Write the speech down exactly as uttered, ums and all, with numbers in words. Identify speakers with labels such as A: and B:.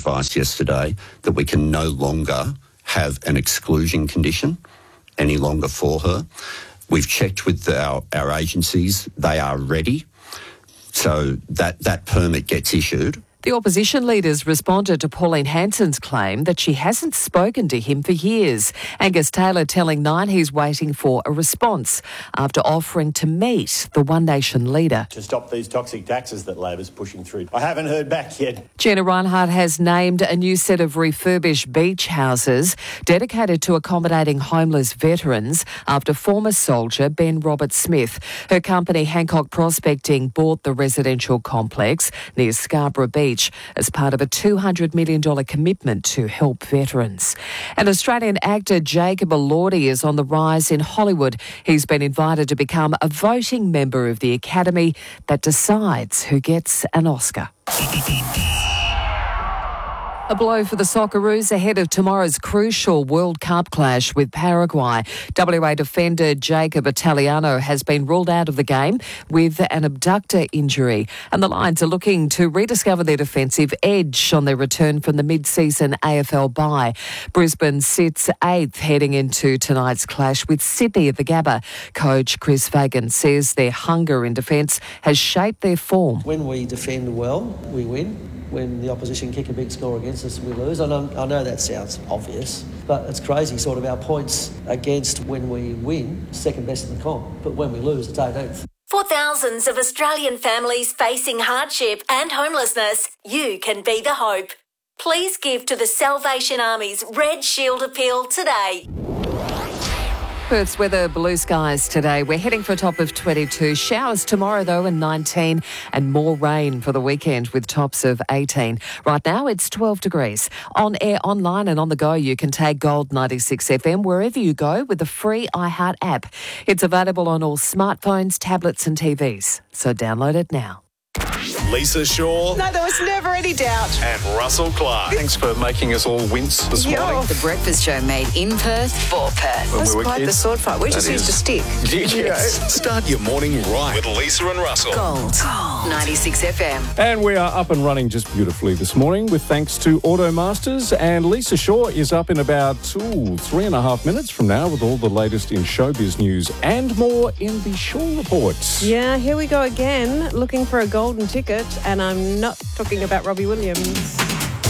A: advice yesterday that we can no longer have an exclusion condition any longer for her. We've checked with our, our agencies. They are ready. So that, that permit gets issued.
B: The opposition leaders responded to Pauline Hanson's claim that she hasn't spoken to him for years. Angus Taylor telling Nine he's waiting for a response after offering to meet the One Nation leader.
C: To stop these toxic taxes that Labor's pushing through. I haven't heard back yet.
B: Gina Rinehart has named a new set of refurbished beach houses dedicated to accommodating homeless veterans after former soldier Ben Robert-Smith. Her company Hancock Prospecting bought the residential complex near Scarborough Beach as part of a two hundred million dollars commitment to help veterans. And Australian actor Jacob Elordi is on the rise in Hollywood. He's been invited to become a voting member of the Academy that decides who gets an Oscar. A blow for the Socceroos ahead of tomorrow's crucial World Cup clash with Paraguay. W A defender Jacob Italiano has been ruled out of the game with an abductor injury. And the Lions are looking to rediscover their defensive edge on their return from the mid-season A F L bye. Brisbane sits eighth heading into tonight's clash with Sydney at the Gabba. Coach Chris Fagan says their hunger in defence has shaped their form.
D: When we defend well, we win. When the opposition kick a big score against us, we lose. I know, I know that sounds obvious, but it's crazy, sort of our points against when we win, second best in the comp, but when we lose, it's eighteenth.
E: For thousands of Australian families facing hardship and homelessness, you can be the hope. Please give to the Salvation Army's Red Shield Appeal today.
B: Perth's weather, blue skies today. We're heading for a top of twenty-two. Showers tomorrow, though, and nineteen. And more rain for the weekend with tops of eighteen. Right now, it's twelve degrees. On air, online and on the go, you can tag Gold ninety-six F M wherever you go with the free iHeart app. It's available on all smartphones, tablets and T Vs. So download it now.
F: Lisa Shaw.
G: No, there was never any doubt.
F: And Russell Clark.
H: Thanks for making us all wince this
G: Yo.
H: morning.
G: The breakfast show made in Perth for Perth.
H: When
G: That's
H: we were
G: quite
H: kids,
G: the sword fight. We
H: that
G: just used
H: is.
G: to stick.
F: Yes. Start your morning right with Lisa and Russell.
G: Gold. Gold. ninety-six F M.
H: And we are up and running just beautifully this morning with thanks to Automasters. And Lisa Shaw is up in about ooh, three and a half minutes from now with all the latest in showbiz news and more in the Shaw Reports.
I: Yeah, here we go again, looking for a golden ticket, and I'm not talking about Robbie Williams.